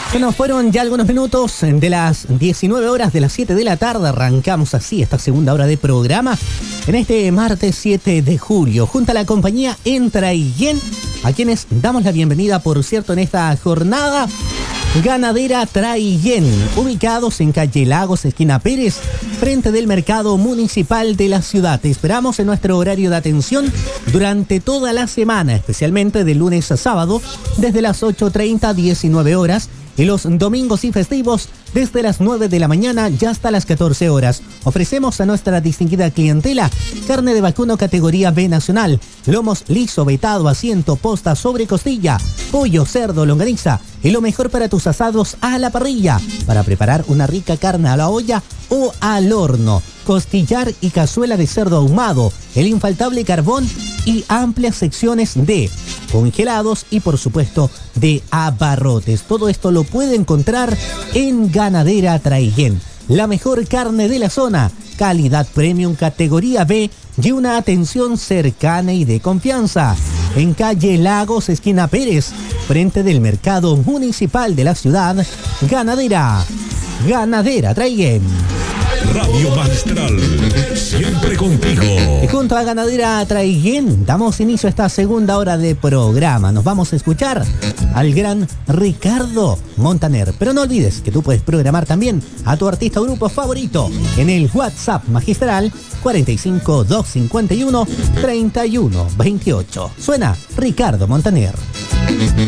Se nos fueron ya algunos minutos de las 19 horas de las 7 de la tarde. Arrancamos así esta segunda hora de programa en este martes 7 de julio, junto a la compañía Traillén, a quienes damos la bienvenida, por cierto, en esta jornada. Ganadera Traillén, ubicados en calle Lagos, esquina Pérez, frente del mercado municipal de la ciudad. Te esperamos en nuestro horario de atención durante toda la semana, especialmente de lunes a sábado, desde las 8:30 a 19 horas, y los domingos y festivos desde las 9 de la mañana y hasta las 14 horas. Ofrecemos a nuestra distinguida clientela carne de vacuno categoría B nacional, lomos liso, vetado, asiento, posta, sobre costilla, pollo, cerdo, longaniza y lo mejor para tus asados a la parrilla, para preparar una rica carne a la olla o al horno, costillar y cazuela de cerdo ahumado, el infaltable carbón y amplias secciones de congelados y, por supuesto, de abarrotes. Todo esto lo puede encontrar en Ganadera Traillén, la mejor carne de la zona, calidad premium categoría B y una atención cercana y de confianza. En calle Lagos, esquina Pérez, frente del mercado municipal de la ciudad. Ganadera Traillén. Radio Magistral, siempre contigo. Y junto a Ganadera Traillén damos inicio a esta segunda hora de programa. Nos vamos a escuchar al gran Ricardo Montaner. Pero no olvides que tú puedes programar también a tu artista o grupo favorito en el WhatsApp Magistral 45 251 31 28. Suena Ricardo Montaner.